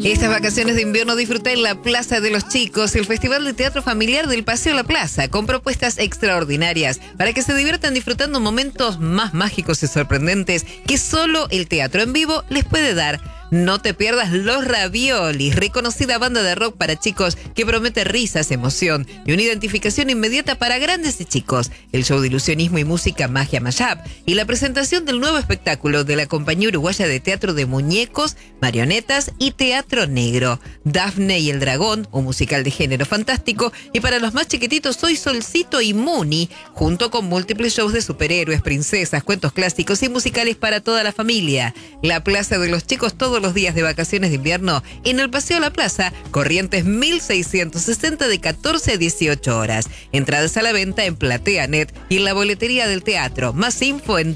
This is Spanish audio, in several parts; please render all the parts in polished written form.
Estas vacaciones de invierno disfruta en la Plaza de los Chicos, el Festival de Teatro Familiar del Paseo La Plaza, con propuestas extraordinarias para que se diviertan disfrutando momentos más mágicos y sorprendentes que solo el teatro en vivo les puede dar. No te pierdas Los Raviolis, reconocida banda de rock para chicos que promete risas, emoción y una identificación inmediata para grandes y chicos. El show de ilusionismo y música Magia Mashup y la presentación del nuevo espectáculo de la Compañía Uruguaya de Teatro de Muñecos, Marionetas y Teatro Negro. Dafne y el Dragón, un musical de género fantástico, y para los más chiquititos Soy Solcito y Muni, junto con múltiples shows de superhéroes, princesas, cuentos clásicos y musicales para toda la familia. La Plaza de los Chicos todos los días de vacaciones de invierno en el Paseo La Plaza, Corrientes 1660 de 14 a 18 horas. Entradas a la venta en PlateaNet y en la boletería del teatro. Más info en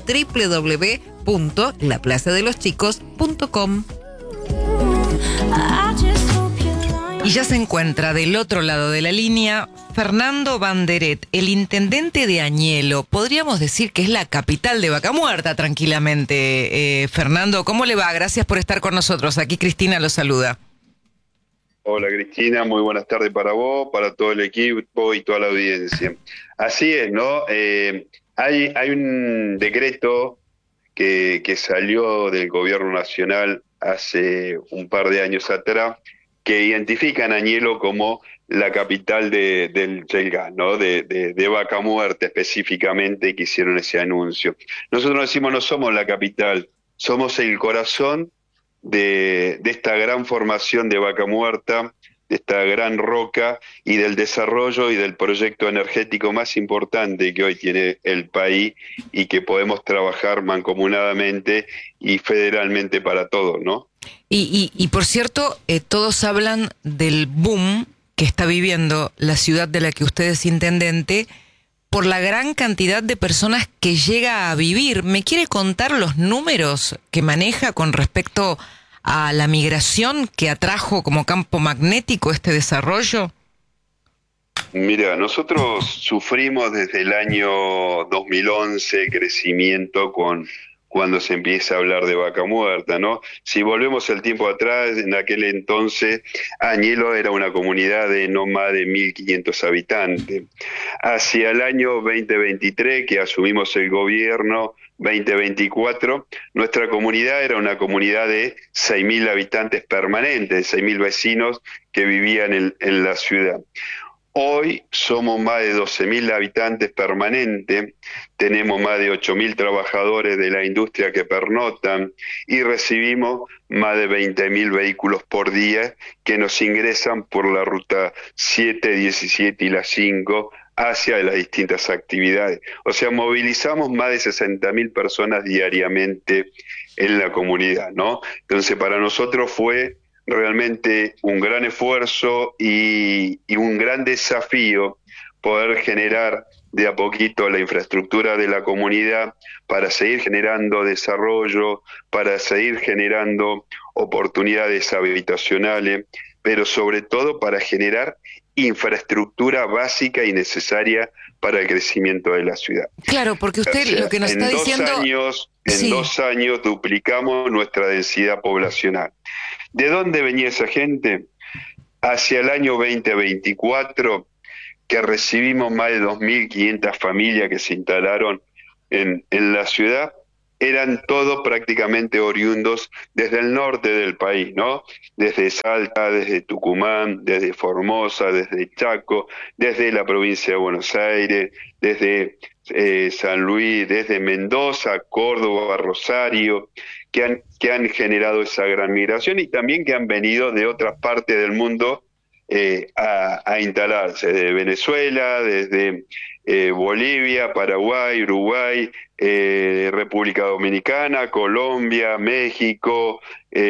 www.laplazadeloschicos.com. Y ya se encuentra del otro lado de la línea Fernando Banderet, el intendente de Añelo. Podríamos decir que es la capital de Vaca Muerta, tranquilamente. Fernando, ¿cómo le va? Gracias por estar con nosotros. Aquí Cristina lo saluda. Hola Cristina, muy buenas tardes para vos, para todo el equipo y toda la audiencia. Así es, ¿no? Hay un decreto que salió del gobierno nacional hace un par de años atrás, que identifican a Añelo como la capital del gas, ¿no? De Vaca Muerta específicamente, que hicieron ese anuncio. Nosotros decimos no somos la capital, somos el corazón de esta gran formación de Vaca Muerta, de esta gran roca y del desarrollo y del proyecto energético más importante que hoy tiene el país y que podemos trabajar mancomunadamente y federalmente para todos, ¿no? Y por cierto, todos hablan del boom que está viviendo la ciudad de la que usted es intendente por la gran cantidad de personas que llega a vivir. ¿Me quiere contar los números que maneja con respecto a la migración que atrajo como campo magnético este desarrollo? Mira, nosotros sufrimos desde el año 2011 crecimiento cuando se empieza a hablar de Vaca Muerta, ¿no? Si volvemos el tiempo atrás, en aquel entonces Añelo era una comunidad de no más de 1.500 habitantes. Hacia el año 2023, que asumimos el gobierno, 2024, nuestra comunidad era una comunidad de 6.000 habitantes permanentes, 6.000 vecinos que vivían en la ciudad. Hoy somos más de 12.000 habitantes permanentes, tenemos más de 8.000 trabajadores de la industria que pernoctan y recibimos más de 20.000 vehículos por día que nos ingresan por la ruta 7, 17 y la 5 hacia las distintas actividades. O sea, movilizamos más de 60.000 personas diariamente en la comunidad, ¿no? Entonces, para nosotros fue realmente un gran esfuerzo y un gran desafío poder generar de a poquito la infraestructura de la comunidad para seguir generando desarrollo, para seguir generando oportunidades habitacionales, pero sobre todo para generar infraestructura básica y necesaria para el crecimiento de la ciudad. Claro, porque usted, o sea, lo que nos está diciendo... En 2 años duplicamos nuestra densidad poblacional. ¿De dónde venía esa gente? Hacia el año 2024, que recibimos más de 2.500 familias que se instalaron en la ciudad, eran todos prácticamente oriundos desde el norte del país, ¿no? Desde Salta, desde Tucumán, desde Formosa, desde Chaco, desde la provincia de Buenos Aires, desde San Luis, desde Mendoza, Córdoba, Rosario, que han generado esa gran migración y también que han venido de otras partes del mundo a instalarse, desde Venezuela, desde Bolivia, Paraguay, Uruguay, República Dominicana, Colombia, México,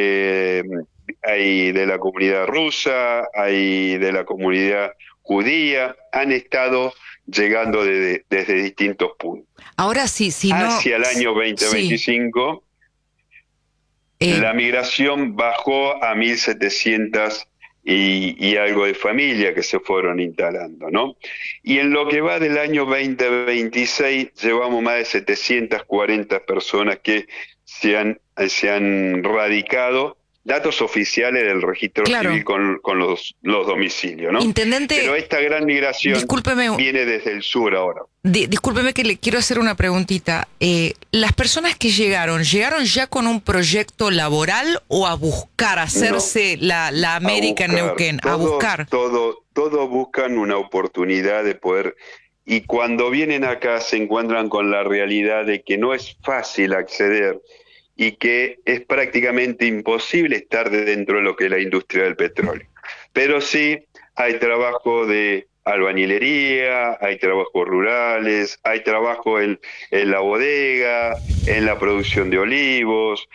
hay de la comunidad rusa, hay de la comunidad judía, han estado llegando desde distintos puntos. Ahora sí, si no... Hacia el año 2025, la migración bajó a 1.700 y algo de familia que se fueron instalando, ¿no? Y en lo que va del año 2026, llevamos más de 740 personas que se han radicado datos oficiales del registro civil con los domicilios, ¿no? Intendente, pero esta gran migración viene desde el sur ahora. Discúlpeme que le quiero hacer una preguntita. ¿Las personas que llegaron ya con un proyecto laboral o a buscar hacerse la América en Neuquén? A buscar. Todos buscan una oportunidad de poder, y cuando vienen acá se encuentran con la realidad de que no es fácil acceder y que es prácticamente imposible estar dentro de lo que es la industria del petróleo. Pero sí hay trabajo de albañilería, hay trabajos rurales, hay trabajo en la bodega, en la producción de olivos,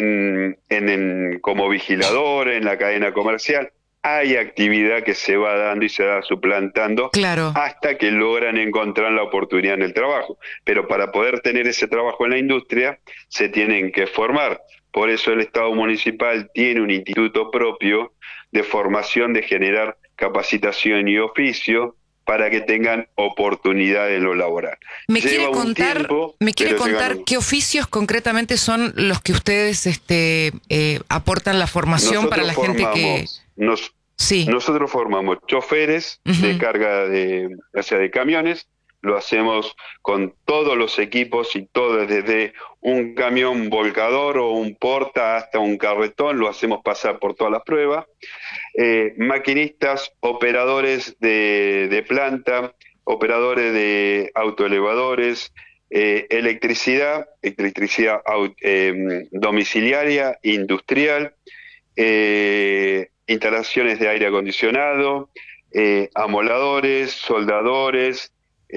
como vigilador, en la cadena comercial. Hay actividad que se va dando y se va suplantando hasta que logran encontrar la oportunidad en el trabajo. Pero para poder tener ese trabajo en la industria, se tienen que formar. Por eso el Estado municipal tiene un instituto propio de formación, de generar capacitación y oficio para que tengan oportunidad en lo laboral. ¿Me quiere contar qué oficios concretamente son los que ustedes aportan la formación para la gente que... Nosotros formamos choferes de carga de camiones, lo hacemos con todos los equipos y todo, desde un camión volcador o un porta hasta un carretón, lo hacemos pasar por todas las pruebas. Maquinistas, operadores de planta, operadores de autoelevadores, electricidad domiciliaria, industrial, instalaciones de aire acondicionado, amoladores, soldadores,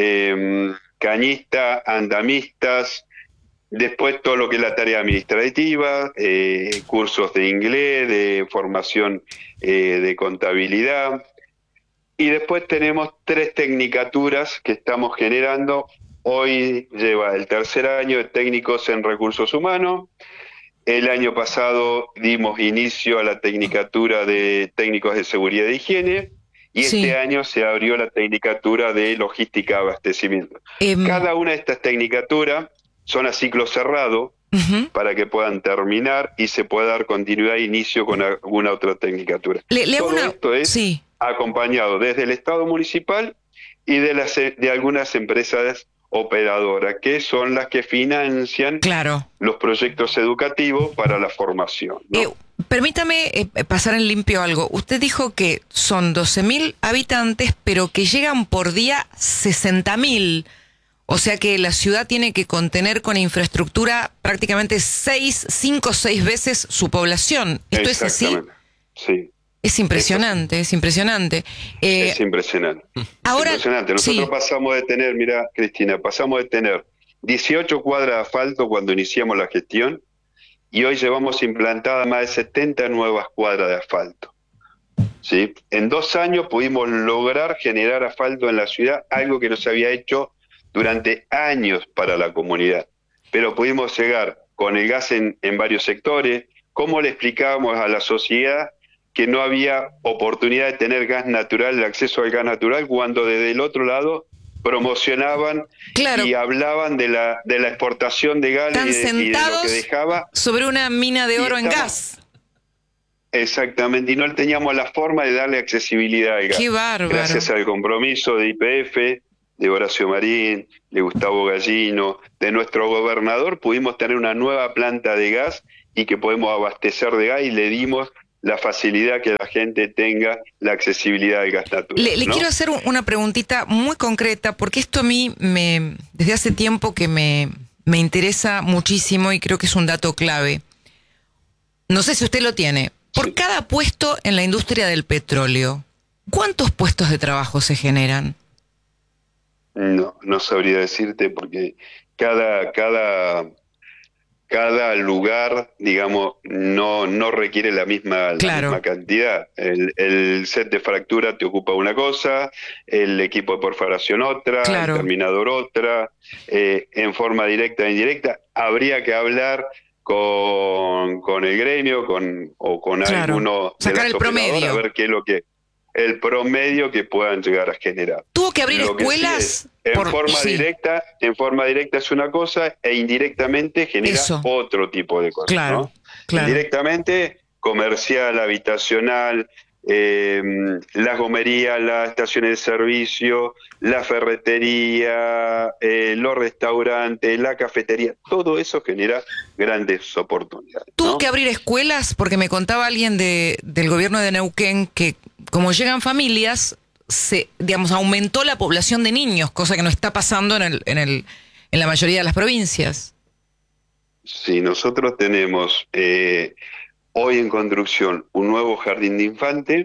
cañistas, andamistas, después todo lo que es la tarea administrativa, cursos de inglés, de formación de contabilidad, y después tenemos 3 tecnicaturas que estamos generando. Hoy lleva el tercer año de técnicos en recursos humanos. El año pasado dimos inicio a la tecnicatura de técnicos de seguridad e higiene, y este año se abrió la tecnicatura de logística de abastecimiento. Cada una de estas tecnicaturas son a ciclo cerrado para que puedan terminar y se pueda dar continuidad e inicio con alguna otra tecnicatura. Esto es acompañado desde el Estado municipal y de algunas empresas operadoras, que son las que financian los proyectos educativos para la formación, ¿no? Permítame pasar en limpio algo. Usted dijo que son 12.000 habitantes, pero que llegan por día 60.000. O sea que la ciudad tiene que contener con infraestructura prácticamente 5 o 6 veces su población. ¿Esto es así? Sí. Es impresionante, es impresionante. Es impresionante. Ahora, Nosotros pasamos de tener, mira, Cristina, 18 cuadras de asfalto cuando iniciamos la gestión, y hoy llevamos implantadas más de 70 nuevas cuadras de asfalto. ¿Sí? En 2 años pudimos lograr generar asfalto en la ciudad, algo que no se había hecho durante años para la comunidad. Pero pudimos llegar con el gas en varios sectores. ¿Cómo le explicábamos a la sociedad que no había oportunidad de tener gas natural, el acceso al gas natural, cuando desde el otro lado promocionaban y hablaban de la exportación de gas y de lo que dejaba sobre una mina de oro en gas? Exactamente, y no teníamos la forma de darle accesibilidad al gas. ¡Qué bárbaro! Gracias al compromiso de YPF, de Horacio Marín, de Gustavo Gallino, de nuestro gobernador, pudimos tener una nueva planta de gas y que podemos abastecer de gas, y le dimos la facilidad que la gente tenga la accesibilidad al gas natural. Le quiero hacer una preguntita muy concreta, porque esto a mí desde hace tiempo que me interesa muchísimo y creo que es un dato clave. No sé si usted lo tiene. Por cada puesto en la industria del petróleo, ¿cuántos puestos de trabajo se generan? No sabría decirte, porque cada lugar, digamos, no requiere la misma cantidad. El set de fractura te ocupa una cosa, el equipo de perforación otra, el terminador otra, en forma directa e indirecta. Habría que hablar con el gremio o con alguno de sacar el promedio, a ver qué es lo que el promedio que puedan llegar a generar. ¿Tuvo que abrir escuelas? En forma directa es una cosa, e indirectamente genera otro tipo de cosas. Indirectamente comercial, habitacional, las gomerías, las estaciones de servicio, la ferretería, los restaurantes, la cafetería, todo eso genera grandes oportunidades, ¿no? ¿Tuvo que abrir escuelas? Porque me contaba alguien del gobierno de Neuquén que como llegan familias, aumentó la población de niños, cosa que no está pasando en la mayoría de las provincias. Sí, nosotros tenemos hoy en construcción un nuevo jardín de infante,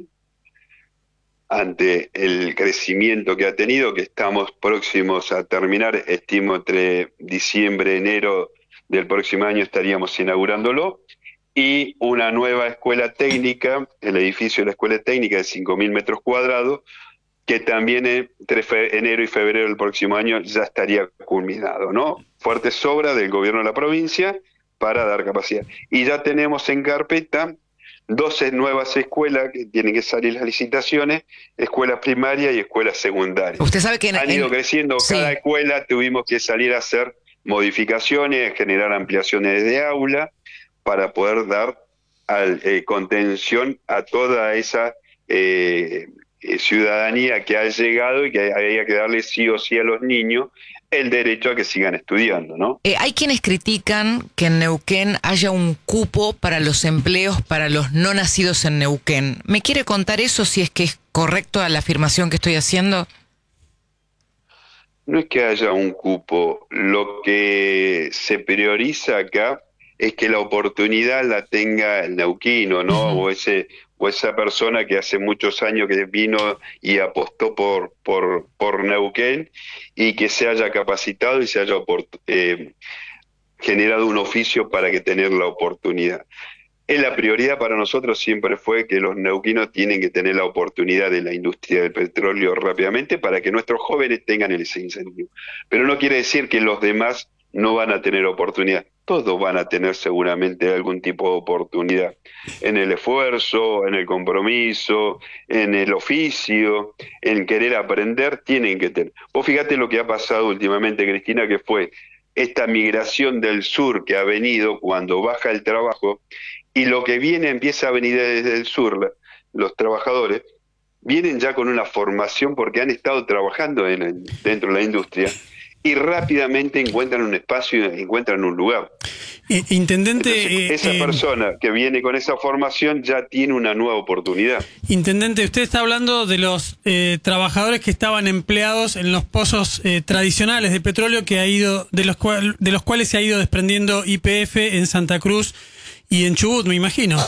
ante el crecimiento que ha tenido, que estamos próximos a terminar, estimo entre diciembre y enero del próximo año estaríamos inaugurándolo, y una nueva escuela técnica, el edificio de la escuela técnica de 5.000 metros cuadrados, que también entre enero y febrero del próximo año ya estaría culminado, ¿no? Fuertes obras del gobierno de la provincia para dar capacidad. Y ya tenemos en carpeta 12 nuevas escuelas que tienen que salir las licitaciones, escuelas primarias y escuelas secundarias. Usted sabe que han ido creciendo, sí. Cada escuela tuvimos que salir a hacer modificaciones, generar ampliaciones de aula para poder dar contención a toda esa ciudadanía que ha llegado y que había que darle sí o sí a los niños el derecho a que sigan estudiando, ¿no? Hay quienes critican que en Neuquén haya un cupo para los empleos para los no nacidos en Neuquén. ¿Me quiere contar eso, si es que es correcto a la afirmación que estoy haciendo? No es que haya un cupo, lo que se prioriza acá es que la oportunidad la tenga el neuquino, ¿no? Uh-huh. O esa persona que hace muchos años que vino y apostó por Neuquén y que se haya capacitado y se haya generado un oficio para que tener la oportunidad. La prioridad para nosotros siempre fue que los neuquinos tienen que tener la oportunidad de la industria del petróleo rápidamente para que nuestros jóvenes tengan ese incentivo. Pero no quiere decir que los demás no van a tener oportunidad. Todos van a tener seguramente algún tipo de oportunidad en el esfuerzo, en el compromiso, en el oficio, en querer aprender, tienen que tener. Vos fíjate lo que ha pasado últimamente, Cristina, que fue esta migración del sur que ha venido cuando baja el trabajo, y lo que viene empieza a venir desde el sur, los trabajadores vienen ya con una formación porque han estado trabajando dentro de la industria, y rápidamente encuentran un espacio, encuentran un lugar. Intendente... Entonces, esa persona que viene con esa formación ya tiene una nueva oportunidad. Intendente, usted está hablando de los trabajadores que estaban empleados en los pozos tradicionales de petróleo que de los cuales se ha ido desprendiendo YPF en Santa Cruz y en Chubut, me imagino.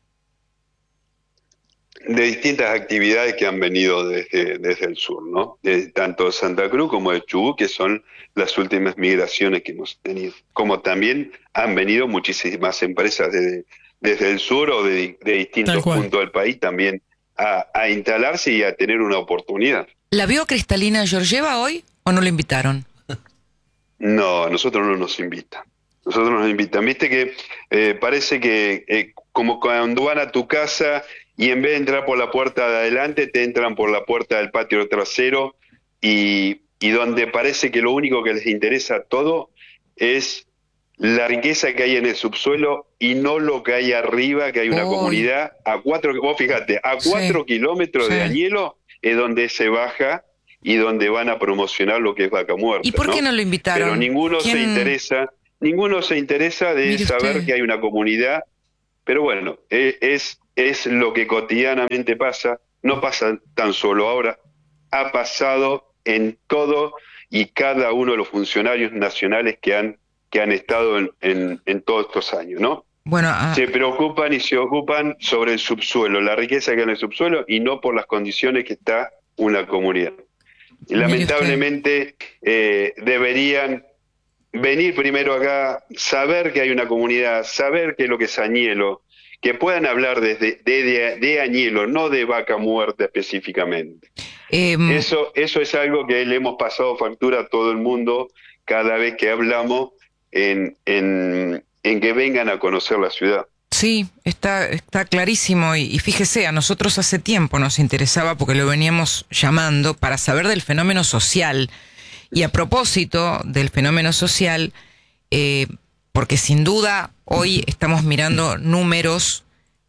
De distintas actividades que han venido desde el sur, ¿no? Tanto de Santa Cruz como de Chubut, que son las últimas migraciones que hemos tenido. Como también han venido muchísimas empresas desde el sur o de distintos puntos del país también a instalarse y a tener una oportunidad. ¿La vio Cristalina Georgieva hoy o no lo invitaron? No, a nosotros no nos invitan. Nosotros nos invitan. Viste que parece que como cuando van a tu casa y en vez de entrar por la puerta de adelante, te entran por la puerta del patio trasero y donde parece que lo único que les interesa a todo es la riqueza que hay en el subsuelo y no lo que hay arriba, que hay una comunidad vos fíjate, a 4 kilómetros de Añelo es donde se baja y donde van a promocionar lo que es Vaca Muerta. ¿Y por qué no lo invitaron? Pero ninguno se interesa de saber que hay una comunidad, pero bueno, es lo que cotidianamente pasa, no pasa tan solo ahora, ha pasado en todo y cada uno de los funcionarios nacionales que han estado en todos estos años, ¿no? Bueno, se preocupan y se ocupan sobre el subsuelo, la riqueza que hay en el subsuelo y no por las condiciones que está una comunidad. Y lamentablemente deberían venir primero acá, saber que hay una comunidad, saber qué es lo que es Añelo, que puedan hablar de Añelo, no de Vaca Muerta específicamente. Eso es algo que le hemos pasado factura a todo el mundo cada vez que hablamos en que vengan a conocer la ciudad. Sí, está clarísimo y fíjese, a nosotros hace tiempo nos interesaba porque lo veníamos llamando para saber del fenómeno social. Y a propósito del fenómeno social, porque sin duda hoy estamos mirando números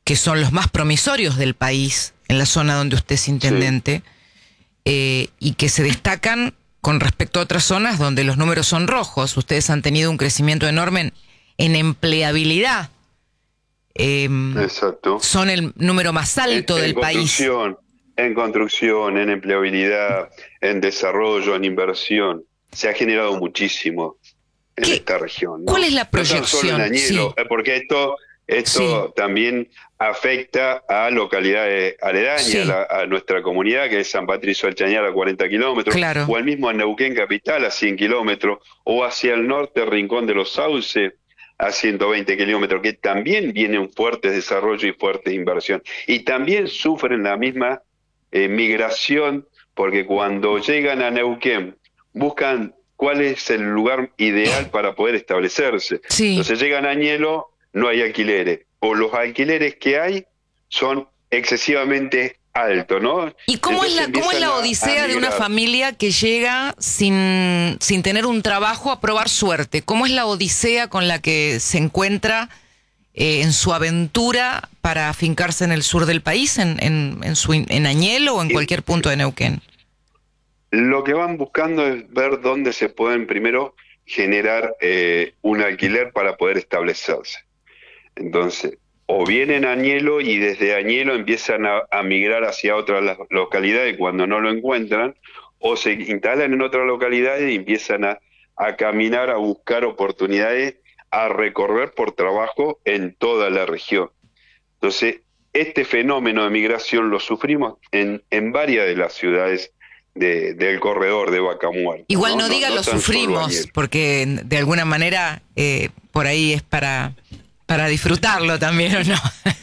que son los más promisorios del país, en la zona donde usted es intendente, y que se destacan con respecto a otras zonas donde los números son rojos. Ustedes han tenido un crecimiento enorme en empleabilidad. Exacto. Son el número más alto del país. En construcción, en empleabilidad, en desarrollo, en inversión. Se ha generado muchísimo en esta región, ¿no? ¿Cuál es la proyección? No tan solo en Añelo, porque esto también afecta a localidades aledañas, a nuestra comunidad, que es San Patricio del Chañar, a 40 kilómetros, claro, o al mismo a Neuquén Capital, a 100 kilómetros, o hacia el norte, Rincón de los Sauces, a 120 kilómetros, que también vienen fuertes desarrollo y fuerte inversión. Y también sufren la misma migración, porque cuando llegan a Neuquén, buscan cuál es el lugar ideal para poder establecerse. Sí. Entonces llegan a Añelo, no hay alquileres, o los alquileres que hay son excesivamente altos, ¿no? ¿Y cómo es la odisea de una familia que llega sin tener un trabajo a probar suerte? ¿Cómo es la odisea con la que se encuentra en su aventura para afincarse en el sur del país, en Añelo o en cualquier punto de Neuquén? Lo que van buscando es ver dónde se pueden primero generar un alquiler para poder establecerse. Entonces, o vienen a Añelo y desde Añelo empiezan a migrar hacia otras localidades cuando no lo encuentran, o se instalan en otras localidades y empiezan a caminar, a buscar oportunidades, a recorrer por trabajo en toda la región. Entonces, este fenómeno de migración lo sufrimos en varias de las ciudades del corredor de Vaca Muerta. Igual no diga lo sufrimos, porque de alguna manera por ahí es para disfrutarlo también, ¿o no?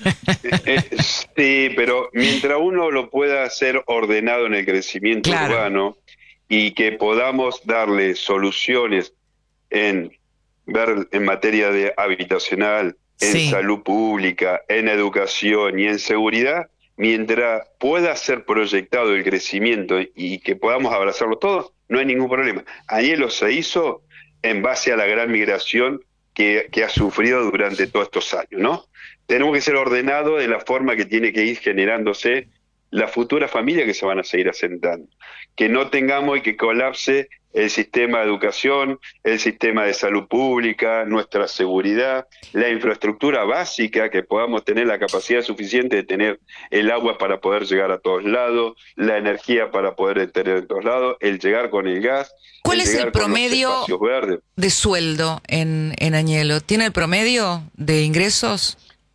Sí, pero mientras uno lo pueda hacer ordenado en el crecimiento urbano y que podamos darle soluciones en materia de habitacional, en salud pública, en educación y en seguridad, mientras pueda ser proyectado el crecimiento y que podamos abrazarlo todos, no hay ningún problema. Añelo se hizo en base a la gran migración que ha sufrido durante todos estos años, ¿no? Tenemos que ser ordenados de la forma que tiene que ir generándose la futura familia que se van a seguir asentando. Que no tengamos y que colapse el sistema de educación, el sistema de salud pública, nuestra seguridad, la infraestructura básica, que podamos tener la capacidad suficiente de tener el agua para poder llegar a todos lados, la energía para poder tener en todos lados, el llegar con el gas. ¿Cuál es el promedio de sueldo en Añelo? ¿Tiene el promedio de ingresos?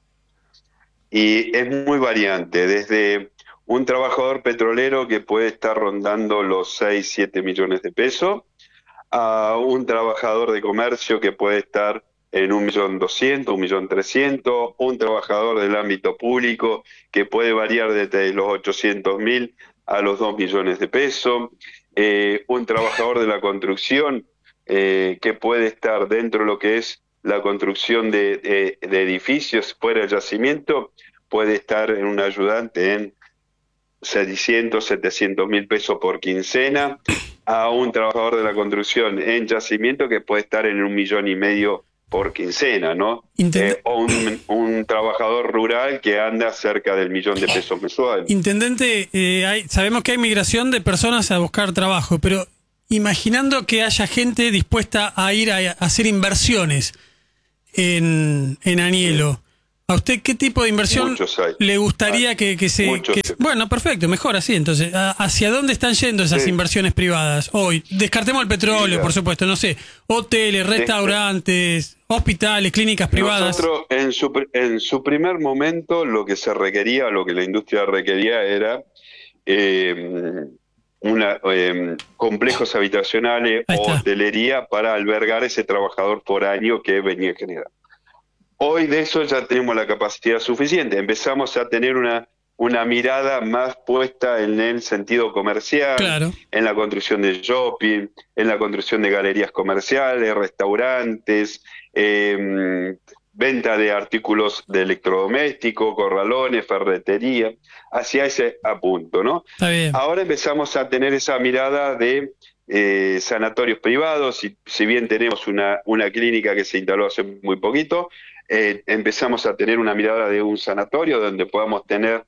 Y es muy variante, desde un trabajador petrolero que puede estar rondando los 6, 7 millones de pesos, a un trabajador de comercio que puede estar en 1.200.000, 1.300.000, un trabajador del ámbito público que puede variar desde los 800.000 a los 2 millones de pesos, un trabajador de la construcción que puede estar dentro de lo que es la construcción de edificios fuera del yacimiento, puede estar en un ayudante en 600, 700 mil pesos por quincena, a un trabajador de la construcción en yacimiento que puede estar en 1,5 millones por quincena, ¿no? O un trabajador rural que anda cerca del 1 millón de pesos mensuales. Intendente, sabemos que hay migración de personas a buscar trabajo, pero imaginando que haya gente dispuesta a ir a hacer inversiones en Añelo, ¿a usted qué tipo de inversión le gustaría que se... bueno, perfecto, mejor así. Entonces, ¿hacia dónde están yendo esas inversiones privadas hoy? Descartemos el petróleo, por supuesto, no sé, hoteles, restaurantes, hospitales, clínicas privadas. Nosotros, en su primer momento, lo que se requería, lo que la industria requería era complejos habitacionales o hotelería para albergar ese trabajador por año que venía generando. Hoy de eso ya tenemos la capacidad suficiente. Empezamos a tener una mirada más puesta en el sentido comercial, en la construcción de shopping, en la construcción de galerías comerciales, restaurantes, venta de artículos de electrodomésticos, corralones, ferretería, hacia ese apunto, ¿no? Está bien. Ahora empezamos a tener esa mirada de sanatorios privados, si bien tenemos una clínica que se instaló hace muy poquito, empezamos a tener una mirada de un sanatorio donde podamos tener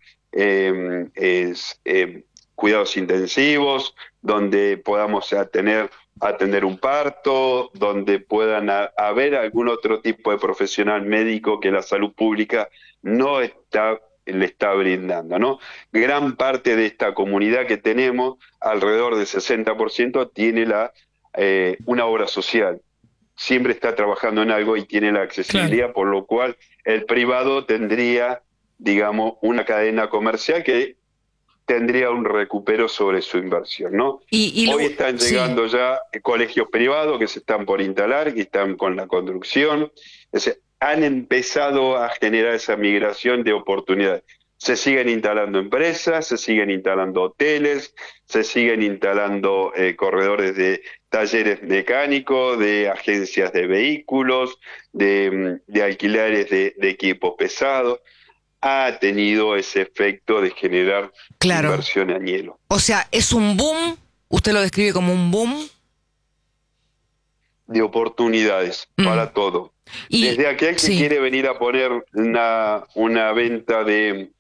cuidados intensivos, donde podamos atender un parto, donde puedan haber algún otro tipo de profesional médico que la salud pública no le está brindando, ¿no? Gran parte de esta comunidad que tenemos, alrededor del 60%, tiene una obra social. Siempre está trabajando en algo y tiene la accesibilidad, claro. Por lo cual el privado tendría, digamos, una cadena comercial que tendría un recupero sobre su inversión, ¿no? Hoy están llegando ya colegios privados que se están por instalar, que están con la construcción. Es decir, han empezado a generar esa migración de oportunidades. Se siguen instalando empresas, se siguen instalando hoteles, se siguen instalando corredores de talleres mecánicos, de agencias de vehículos, de alquileres de equipos pesados. Ha tenido ese efecto de generar inversión en Añelo. O sea, ¿es un boom? ¿Usted lo describe como un boom? De oportunidades para todo. Desde aquel que quiere venir a poner una venta de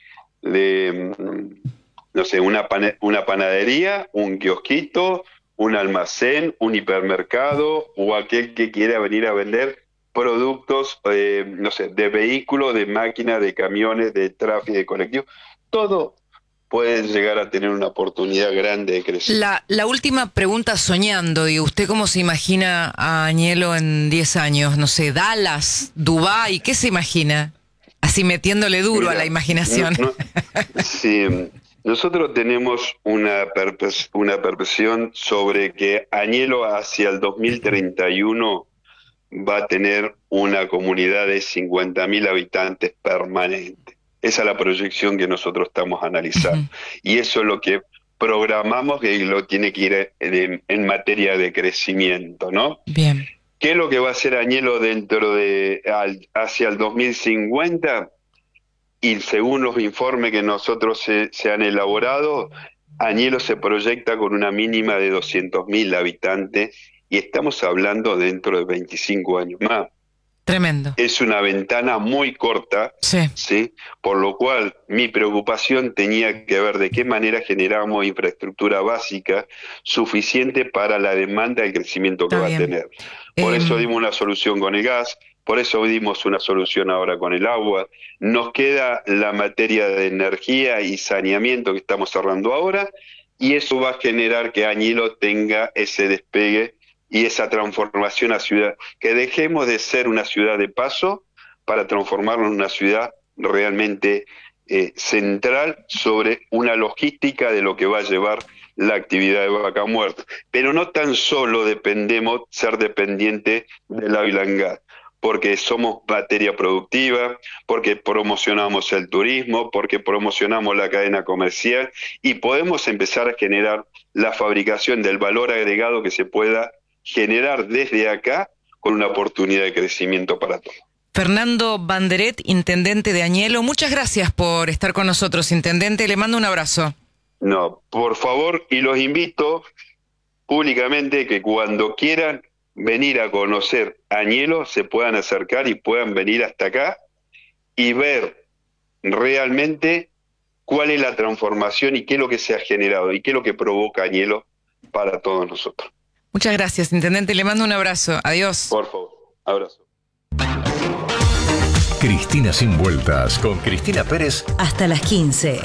no sé, una panadería, un kiosquito, un almacén, un hipermercado, o aquel que quiera venir a vender productos, no sé, de vehículos, de máquinas, de camiones, de tráfico, de colectivo, todo puede llegar a tener una oportunidad grande de crecer. La última pregunta soñando, digo, ¿usted cómo se imagina a Añelo en 10 años? No sé, Dallas, Dubái, ¿qué se imagina? Así metiéndole duro a la imaginación. Sí, nosotros tenemos una percepción sobre que Añelo hacia el 2031 va a tener una comunidad de 50.000 habitantes permanentes. Esa es la proyección que nosotros estamos analizando. Y eso es lo que programamos que lo tiene que ir en materia de crecimiento, ¿no? Bien. ¿Qué es lo que va a hacer Añelo hacia el 2050? Y según los informes que nosotros se han elaborado, Añelo se proyecta con una mínima de 200.000 habitantes y estamos hablando dentro de 25 años más. Tremendo. Es una ventana muy corta, ¿sí? Por lo cual mi preocupación tenía que ver de qué manera generamos infraestructura básica suficiente para la demanda y el crecimiento que va a tener. Por eso dimos una solución con el gas, por eso dimos una solución ahora con el agua. Nos queda la materia de energía y saneamiento que estamos cerrando ahora, y eso va a generar que Añelo tenga ese despegue y esa transformación a ciudad, que dejemos de ser una ciudad de paso para transformarnos en una ciudad realmente central sobre una logística de lo que va a llevar la actividad de Vaca Muerta. Pero no tan solo ser dependientes del Ávila en gas, porque somos materia productiva, porque promocionamos el turismo, porque promocionamos la cadena comercial y podemos empezar a generar la fabricación del valor agregado que se pueda generar desde acá con una oportunidad de crecimiento para todos. Fernando Banderet, intendente de Añelo, muchas gracias por estar con nosotros, intendente, le mando un abrazo. No, por favor, y los invito públicamente que cuando quieran venir a conocer Añelo se puedan acercar y puedan venir hasta acá y ver realmente cuál es la transformación y qué es lo que se ha generado y qué es lo que provoca Añelo para todos nosotros. Muchas gracias, intendente. Le mando un abrazo. Adiós. Por favor. Abrazo. Cristina Sin Vueltas con Cristina Pérez. Hasta las 15.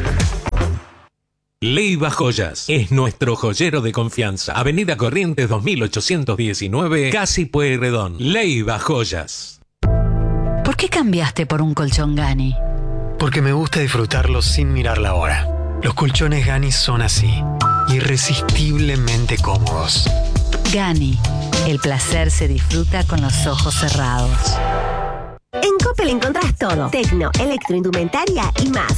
Leiva Joyas es nuestro joyero de confianza. Avenida Corrientes 2819, Casi Pueyrredón. Leiva Joyas. ¿Por qué cambiaste por un colchón Gani? Porque me gusta disfrutarlo sin mirar la hora. Los colchones Gani son así, irresistiblemente cómodos. Gani, el placer se disfruta con los ojos cerrados. En Coppel encontrás todo: tecno, electroindumentaria y más.